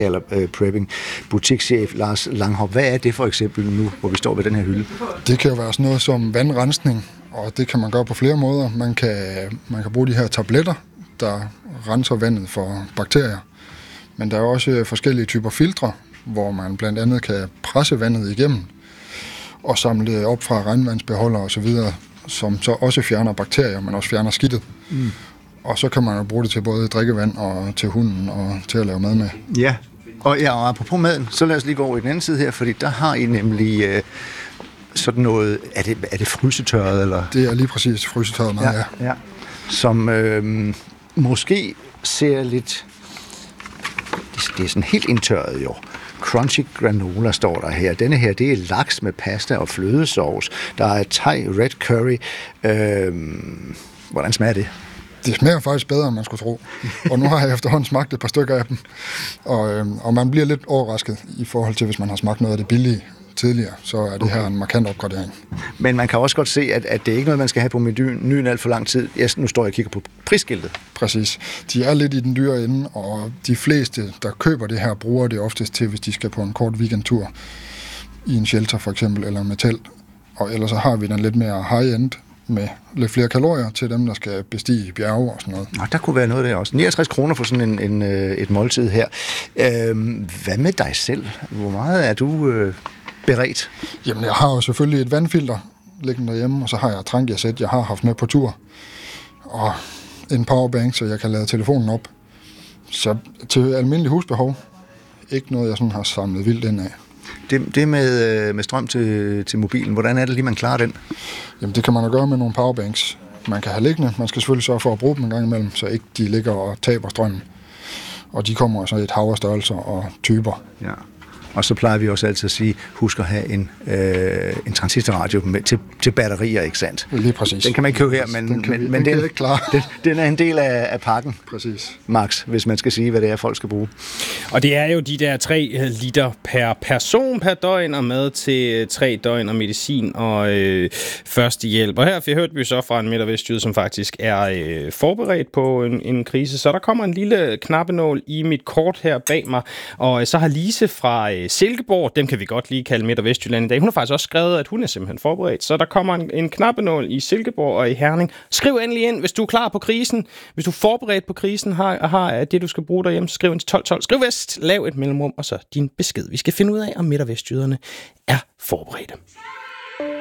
eller prepping. Butikschef Lars Langhop, hvad er det for eksempel nu, hvor vi står ved den her hylde? Det kan jo være sådan noget som vandrensning, og det kan man gøre på flere måder. Man kan bruge de her tabletter, der renser vandet for bakterier. Men der er også forskellige typer filtre, hvor man blandt andet kan presse vandet igennem og samle det op fra regnvandsbeholdere osv., som så også fjerner bakterier, men også fjerner skidtet. Mm. Og så kan man jo bruge det til både drikkevand og til hunden og til at lave mad med. Ja, og apropos maden, så lad os lige gå over i den anden side her, fordi der har I nemlig sådan noget, er det frysetørret? Eller? Det er lige præcis frysetørret mad, ja. Som måske ser lidt, det er sådan helt indtørret jo. Crunchy granola står der her. Denne her, det er laks med pasta og flødesovs. Der er thai red curry. Hvordan smager det? Det smager faktisk bedre, end man skulle tro. Og nu har jeg efterhånden smagt et par stykker af dem. Og man bliver lidt overrasket i forhold til, hvis man har smagt noget af det billige tidligere, så er det her en markant opgradering. Men man kan også godt se, at det er ikke noget, man skal have på menuen alt for lang tid. Nu står jeg og kigger på prisskiltet. Præcis. De er lidt i den dyre ende, og de fleste, der køber det her, bruger det oftest til, hvis de skal på en kort weekendtur i en shelter for eksempel, eller med telt. Og ellers så har vi den lidt mere high-end, med lidt flere kalorier til dem, der skal bestige bjerge og sådan noget. Nå, der kunne være noget der også. 69 kroner for sådan et måltid her. Hvad med dig selv? Hvor meget er du beredt? Jamen, jeg har jo selvfølgelig et vandfilter liggende derhjemme, og så har jeg et trankjasæt, jeg har haft med på tur, og en powerbank, så jeg kan lade telefonen op. Så til almindelig husbehov, ikke noget, jeg sådan har samlet vildt ind af. Det med strøm til mobilen, hvordan er det lige, man klarer den? Jamen, det kan man jo gøre med nogle powerbanks. Man kan have liggende, man skal selvfølgelig sørge for at bruge dem en gang imellem, så ikke de ligger og taber strømmen. Og de kommer så i et hav af størrelser og typer. Ja. Og så plejer vi også altid at sige, husk at have en transistorradio til batterier, ikke sandt? Lige præcis. Den kan man ikke købe her, men den, ikke klar. den er en del af pakken. Præcis. Max, hvis man skal sige, hvad det er, folk skal bruge. Og det er jo de der 3 liter per person per døgn, og med til 3 døgn og medicin og førstehjælp. Og her hørte vi så fra en Midt- og Vestjyde, som faktisk er forberedt på en krise. Så der kommer en lille knappenål i mit kort her bag mig, og så har Lise fra Silkeborg, dem kan vi godt lige kalde Midt- og Vestjylland i dag. Hun har faktisk også skrevet, at hun er simpelthen forberedt. Så der kommer en knappenål i Silkeborg og i Herning. Skriv endelig ind, hvis du er klar på krisen. Hvis du er forberedt på krisen, har det, du skal bruge derhjemme, så skriv ind til 1212. Skriv vest, lav et mellemrum, og så din besked. Vi skal finde ud af, om Midt- og Vestjyderne er forberedte.